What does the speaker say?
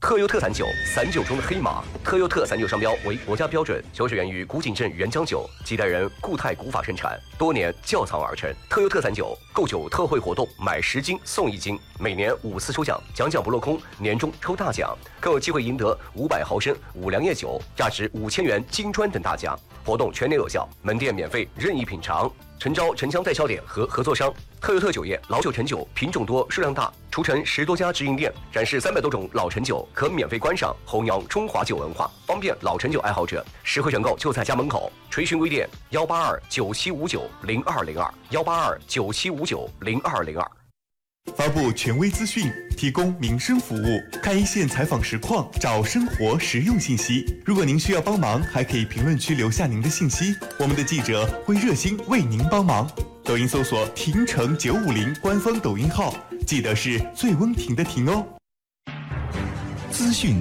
特优特散酒，散酒中的黑马。特优特散酒商标为国家标准，酒水源于古井镇原浆酒，几代人固态古法生产，多年窖藏而成。特优特散酒购酒特惠活动，买10斤送1斤，每年5次抽奖，奖不落空，年终抽大奖，更有机会赢得500毫升五粮液酒，价值5000元金砖等大奖。活动全年有效，门店免费任意品尝。诚招城乡代销点和合作商。特优特酒业老酒陈酒品种多数量大，除城10多家直营店，展示300多种老陈酒，可免费观赏，弘扬中华酒文化，方便老陈酒爱好者。实惠选购就在家门口。垂询微店18297590202，18297590202。 发布权威资讯，提供民生服务，看一线采访实况，找生活实用信息。如果您需要帮忙，还可以评论区留下您的信息，我们的记者会热心为您帮忙。抖音搜索亭城950官方抖音号，记得是最温婷的婷哦。 资讯